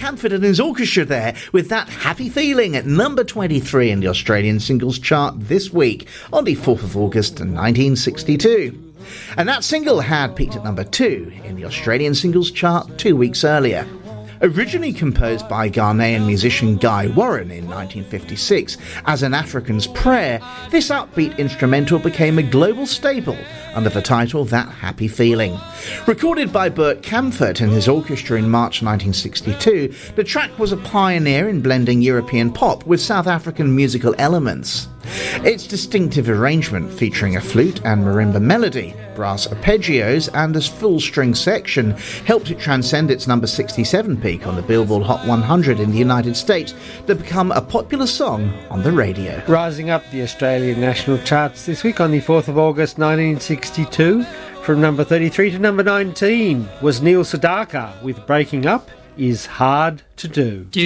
Camford and his orchestra there with that Happy Feeling at number 23 in the Australian singles chart this week on the 4th of August 1962. And that single had peaked at number 2 in the Australian singles chart 2 weeks earlier. Originally composed by Ghanaian musician Guy Warren in 1956 as an African's prayer, this upbeat instrumental became a global staple under the title That Happy Feeling. Recorded by Bert Camford and his orchestra in March 1962, the track was a pioneer in blending European pop with South African musical elements. Its distinctive arrangement, featuring a flute and marimba melody, brass arpeggios and a full string section, helped it transcend its number 67 peak on the Billboard Hot 100 in the United States to become a popular song on the radio. Rising up the Australian national charts this week on the 4th of August 1962, from number 33 to number 19 was Neil Sedaka with Breaking Up Is Hard to Do.